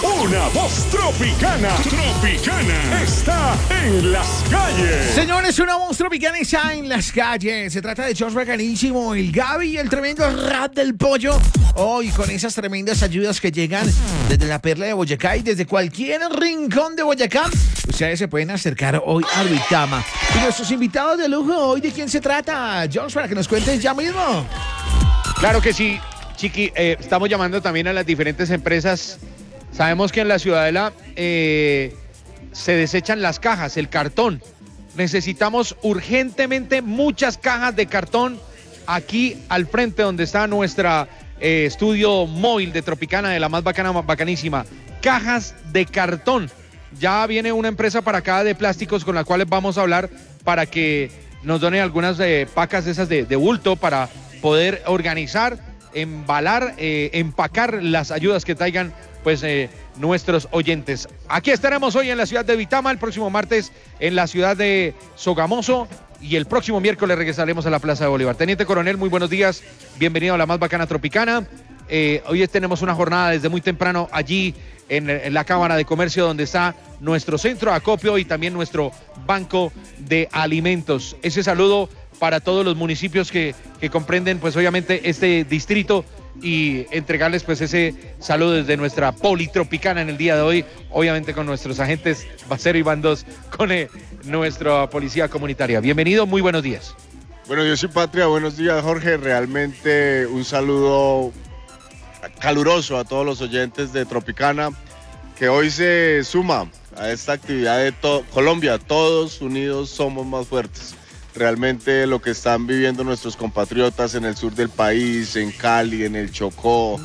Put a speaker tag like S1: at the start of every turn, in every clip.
S1: Una voz tropicana. Tropicana está en las calles.
S2: Señores, una voz tropicana está en las calles. Se trata de Josh Bacanísimo, el Gaby y el tremendo rap del pollo. Hoy con esas tremendas ayudas que llegan desde la perla de Boyacá y desde cualquier rincón de Boyacá, ustedes se pueden acercar hoy a Duitama. Y nuestros invitados de lujo hoy, ¿de quién se trata? Josh, para que nos cuentes ya mismo.
S3: Claro que sí, Chiqui. Estamos llamando también a las diferentes empresas. Sabemos que en la Ciudadela se desechan las cajas, el cartón. Necesitamos urgentemente muchas cajas de cartón aquí al frente donde está nuestra estudio móvil de Tropicana, de la más bacana, bacanísima. Cajas de cartón. Ya viene una empresa para acá de plásticos con la cual vamos a hablar para que nos done algunas pacas de esas de bulto para poder organizar, embalar, empacar las ayudas que traigan pues nuestros oyentes. Aquí estaremos hoy en la ciudad de Duitama, el próximo martes en la ciudad de Sogamoso y el próximo miércoles regresaremos a la Plaza de Bolívar. Teniente Coronel, muy buenos días, bienvenido a la más bacana Tropicana. Hoy tenemos una jornada desde muy temprano allí en la Cámara de Comercio donde está nuestro centro de acopio y también nuestro banco de alimentos. Ese saludo para todos los municipios que comprenden pues obviamente este distrito y entregarles pues ese saludo desde nuestra Politropicana en el día de hoy, obviamente con nuestros agentes Bacero y Bandos, con nuestra policía comunitaria. Bienvenido, muy buenos días.
S4: Bueno, Dios y Patria, buenos días Jorge, realmente un saludo caluroso a todos los oyentes de Tropicana que hoy se suma a esta actividad de Colombia, todos unidos somos más fuertes. Realmente lo que están viviendo nuestros compatriotas en el sur del país, en Cali, en el Chocó,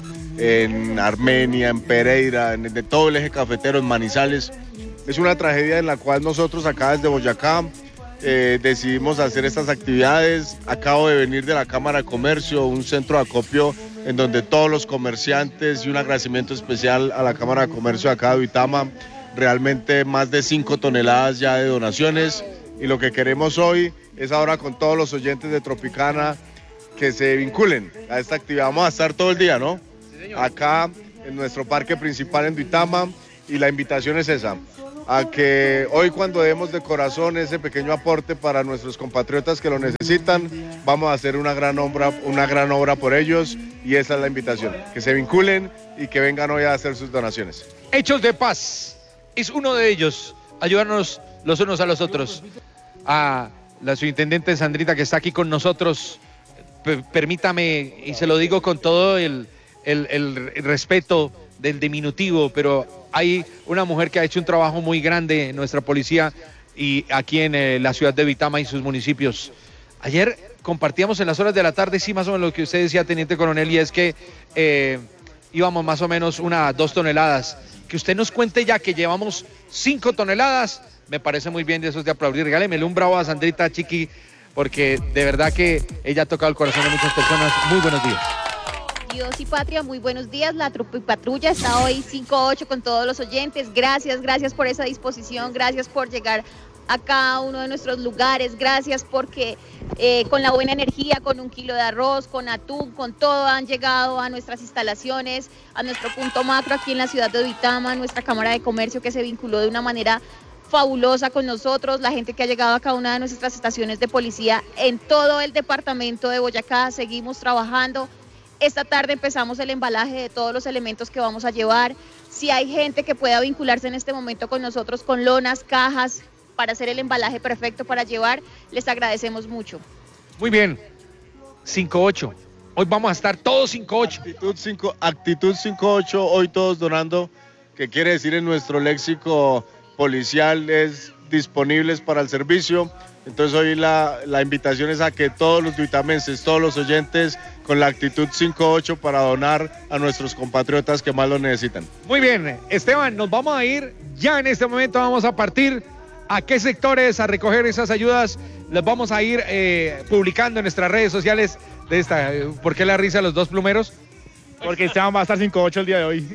S4: en Armenia, en Pereira, en todo el eje cafetero, en Manizales, es una tragedia en la cual nosotros acá desde Boyacá decidimos hacer estas actividades. Acabo de venir de la Cámara de Comercio, un centro de acopio en donde todos los comerciantes, y un agradecimiento especial a la Cámara de Comercio de acá de Duitama, realmente más de 5 toneladas ya de donaciones. Y lo que queremos hoy es ahora con todos los oyentes de Tropicana que se vinculen a esta actividad. Vamos a estar todo el día, ¿no?
S3: Sí, señor.
S4: Acá en nuestro parque principal en Duitama, y la invitación es esa, a que hoy cuando demos de corazón ese pequeño aporte para nuestros compatriotas que lo necesitan, vamos a hacer una gran obra por ellos, y esa es la invitación, que se vinculen y que vengan hoy a hacer sus donaciones.
S3: Hechos de Paz es uno de ellos, ayudarnos los unos a los otros. A la subintendente Sandrita que está aquí con nosotros, permítame, y se lo digo con todo el respeto del diminutivo, pero hay una mujer que ha hecho un trabajo muy grande en nuestra policía y aquí en la ciudad de Duitama y sus municipios. Ayer compartíamos en las horas de la tarde, sí, más o menos lo que usted decía, Teniente Coronel, y es que íbamos más o menos 2 toneladas. Que usted nos cuente ya que llevamos 5 toneladas, me parece muy bien, de esos de aplaudir. Regálemele un bravo a Sandrita, Chiqui, porque de verdad que ella ha tocado el corazón de muchas personas. Muy buenos días.
S5: Dios y Patria, muy buenos días. La Tropipatrulla está hoy 5-8 con todos los oyentes. Gracias por esa disposición, gracias por llegar a cada uno de nuestros lugares, gracias porque con la buena energía, con 1 kilo de arroz, con atún, con todo han llegado a nuestras instalaciones, a nuestro punto macro aquí en la ciudad de Duitama, nuestra Cámara de Comercio que se vinculó de una manera fabulosa con nosotros, la gente que ha llegado a cada una de nuestras estaciones de policía en todo el departamento de Boyacá. Seguimos trabajando. Esta tarde empezamos el embalaje de todos los elementos que vamos a llevar. Si hay gente que pueda vincularse en este momento con nosotros con lonas, cajas, para hacer el embalaje perfecto para llevar, les agradecemos mucho.
S3: Muy bien, 5-8. Hoy vamos a estar todos 5-8.
S4: Actitud 5-8, hoy todos donando, que quiere decir en nuestro léxico policial es disponibles para el servicio. Entonces hoy la invitación es a que todos los duitamenses, todos los oyentes, con la actitud 5-8 para donar a nuestros compatriotas que más lo necesitan.
S3: Muy bien, Esteban, nos vamos a ir ya en este momento, vamos a partir. ¿A qué sectores a recoger esas ayudas? Las vamos a ir publicando en nuestras redes sociales de esta. ¿Por qué la risa de los 2 plumeros?
S6: Porque Esteban va a estar 5-8 el día de hoy.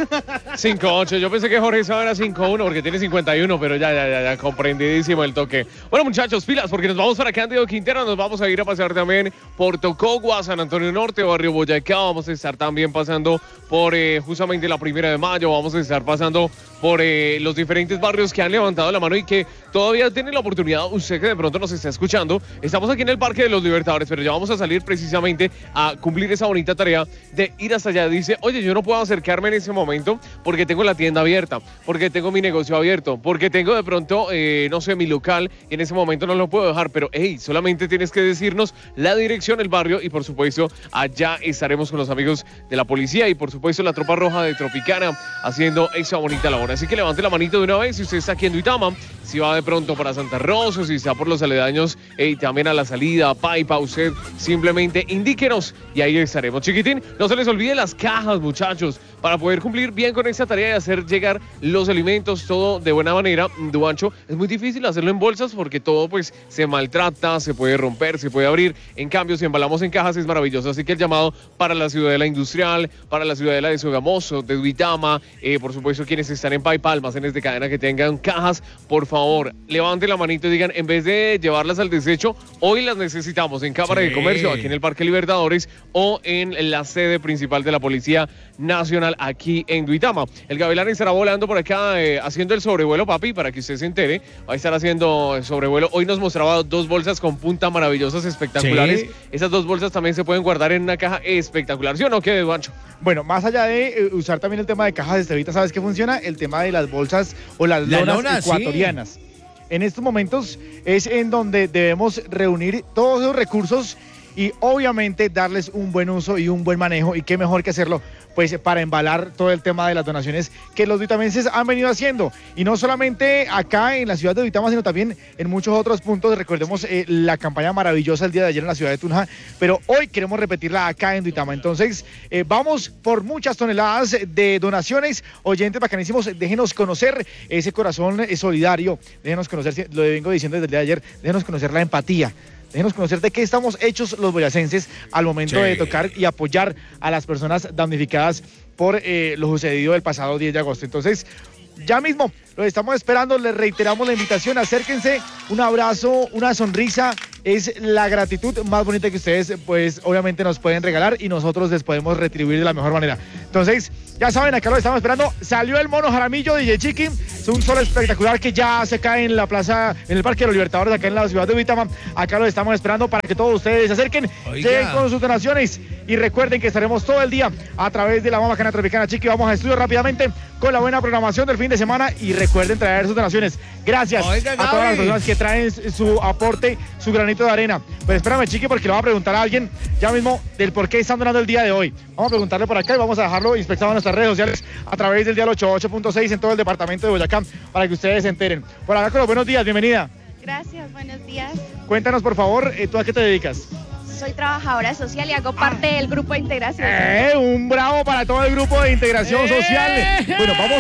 S3: 5-8, yo pensé que Jorge estaba era 5-1 porque tiene 51, pero ya, comprendidísimo el toque. Bueno, muchachos, pilas, porque nos vamos para Cándido Quintero, nos vamos a ir a pasear también por Tocogua, San Antonio Norte, Barrio Boyacá, vamos a estar también pasando por justamente la 1 de mayo, vamos a estar pasando por los diferentes barrios que han levantado la mano y que todavía tienen la oportunidad, usted que de pronto nos está escuchando, estamos aquí en el Parque de los Libertadores, pero ya vamos a salir precisamente a cumplir esa bonita tarea de ir hasta allá. Dice, oye, yo no puedo acercarme en ese momento porque tengo la tienda abierta, porque tengo mi negocio abierto, porque tengo de pronto, no sé, mi local y en ese momento no lo puedo dejar, pero hey, solamente tienes que decirnos la dirección, el barrio y por supuesto allá estaremos con los amigos de la policía y por supuesto la Tropa Roja de Tropicana haciendo esa bonita labor. Así que levante la manito de una vez si usted está aquí en Duitama, si va de pronto para Santa Rosa, si está por los aledaños y también a la salida, Paipa, usted simplemente indíquenos y ahí estaremos. Chiquitín, no se les olvide las cajas, muchachos, para poder cumplir bien con esta tarea de hacer llegar los alimentos, todo de buena manera. Duancho, es muy difícil hacerlo en bolsas porque todo pues se maltrata, se puede romper, se puede abrir. En cambio, si embalamos en cajas es maravilloso. Así que el llamado para la Ciudadela Industrial, para la Ciudadela de Sogamoso, de Duitama, por supuesto quienes están en Paipa, almacenes de cadena que tengan cajas, por favor, levanten la manito y digan, en vez de llevarlas al desecho, hoy las necesitamos en Cámara de Comercio, aquí en el Parque Libertadores o en la sede principal de la Policía Nacional aquí en Duitama. El Gavilán estará volando por acá haciendo el sobrevuelo, papi, para que usted se entere. Va a estar haciendo el sobrevuelo. Hoy nos mostraba 2 bolsas con punta maravillosas, espectaculares. Sí. Esas 2 bolsas también se pueden guardar en una caja espectacular, ¿sí o no? ¿Qué, Duancho?
S6: Bueno, más allá de usar también el tema de cajas de Estevita, ¿sabes qué funciona? El tema de las bolsas o las lonas ecuatorianas. Sí. En estos momentos es en donde debemos reunir todos esos recursos y obviamente darles un buen uso y un buen manejo, y qué mejor que hacerlo pues para embalar todo el tema de las donaciones que los duitamenses han venido haciendo, y no solamente acá en la ciudad de Duitama, sino también en muchos otros puntos. Recordemos la campaña maravillosa el día de ayer en la ciudad de Tunja, pero hoy queremos repetirla acá en Duitama. Entonces vamos por muchas toneladas de donaciones. Oyentes bacanísimos, déjenos conocer ese corazón solidario, déjenos conocer, lo vengo diciendo desde el día de ayer, déjenos conocer la empatía. Déjenos conocer de qué estamos hechos los boyacenses al momento de tocar y apoyar a las personas damnificadas por lo sucedido el pasado 10 de agosto. Entonces, ya mismo los estamos esperando, les reiteramos la invitación, acérquense, un abrazo, una sonrisa, es la gratitud más bonita que ustedes pues obviamente nos pueden regalar y nosotros les podemos retribuir de la mejor manera. Entonces, ya saben, acá lo estamos esperando. Salió el Mono Jaramillo, DJ Chiqui, es un sol espectacular que ya se cae en la plaza, en el Parque de los Libertadores, acá en la ciudad de Duitama. Acá lo estamos esperando para que todos ustedes se acerquen, lleguen con sus donaciones y recuerden que estaremos todo el día a través de la Mama Cana Tropicana. Chiqui, vamos a estudio rápidamente con la buena programación del fin de semana y recuerden traer sus donaciones. Gracias a todas las personas que traen su aporte, su granito de arena. Pero espérame, Chiqui, porque le voy a preguntar a alguien ya mismo del por qué están donando el día de hoy. Vamos a preguntarle por acá y vamos a dejarlo inspectado en nuestras redes sociales a través del dial 88.6 en todo el departamento de Boyacá para que ustedes se enteren. Por acá, con los buenos días, bienvenida.
S7: Gracias, buenos días.
S6: Cuéntanos, por favor, ¿tú a qué te dedicas?
S7: Soy trabajadora social y hago parte del grupo de integración.
S6: Un bravo para todo el grupo de integración social. Bueno, vamos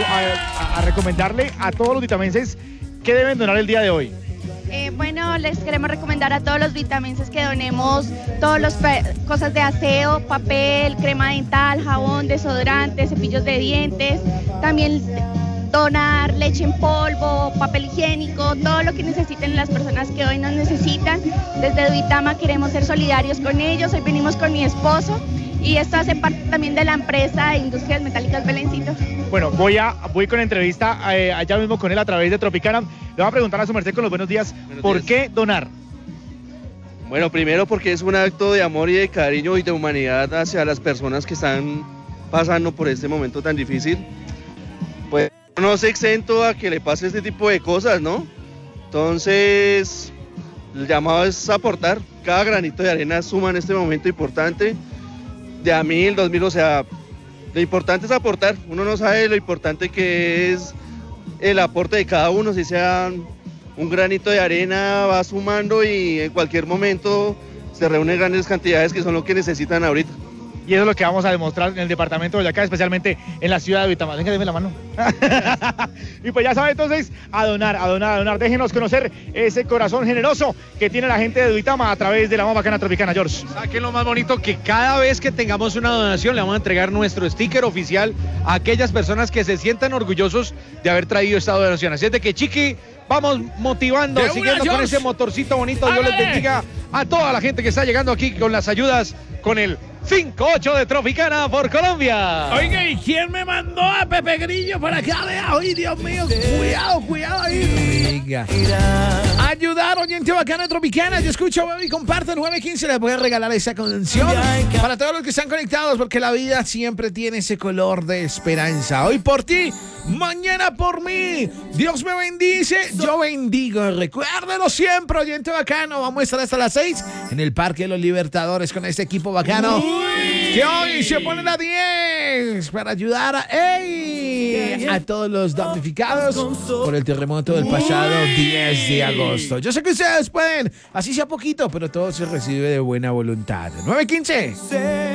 S6: a recomendarle a todos los duitamenses qué deben donar el día de hoy.
S7: Bueno, les queremos recomendar a todos los duitamenses que donemos todas las cosas de aseo, papel, crema dental, jabón, desodorante, cepillos de dientes, también donar leche en polvo, papel higiénico, todo lo que necesiten las personas que hoy nos necesitan. Desde Duitama queremos ser solidarios con ellos. Hoy venimos con mi esposo y esto hace parte también de la empresa de Industrias Metálicas Belencito.
S6: Bueno, voy con entrevista allá mismo con él a través de Tropicana. Le voy a preguntar a su merced con los buenos días, ¿por qué donar?
S8: Bueno, primero porque es un acto de amor y de cariño y de humanidad hacia las personas que están pasando por este momento tan difícil. Pues no es exento a que le pase este tipo de cosas, ¿no? Entonces, el llamado es aportar. Cada granito de arena suma en este momento importante, de a 1.000, 2.000, o sea, lo importante es aportar. Uno no sabe lo importante que es el aporte de cada uno, si sea un granito de arena va sumando y en cualquier momento se reúnen grandes cantidades que son lo que necesitan ahorita.
S6: y eso es lo que vamos a demostrar en el departamento de Boyacá, especialmente en la ciudad de Duitama. Venga, déme la mano. Y pues ya saben, entonces, a donar. Déjenos conocer ese corazón generoso que tiene la gente de Duitama a través de la más bacana tropicana, George.
S3: Saquen lo más bonito, que cada vez que tengamos una donación le vamos a entregar nuestro sticker oficial a aquellas personas que se sientan orgullosos de haber traído esta donación. Así es de que, Chiqui, vamos motivando, siguiendo con ese motorcito bonito. Dios les bendiga a toda la gente que está llegando aquí con las ayudas, con el 5-8 de Tropicana por Colombia.
S2: Oiga, ¿y quién me mandó a Pepe Grillo para acá? Vea, ay, Dios mío, cuidado ahí. Venga. Ayudar, oyente bacana de Tropicana. Yo escucho, y comparte 915. Les voy a regalar esa canción para todos los que están conectados, porque la vida siempre tiene ese color de esperanza. Hoy por ti, mañana por mí. Dios me bendice, yo bendigo. Recuérdelo siempre, oyente bacano. Vamos a estar hasta las 6 en el Parque de los Libertadores con este equipo bacano. Que hoy se pone la 10 para ayudar a todos los damnificados por el terremoto del pasado 10 de agosto. Yo sé que ustedes pueden, así sea poquito, pero todo se recibe de buena voluntad. 915.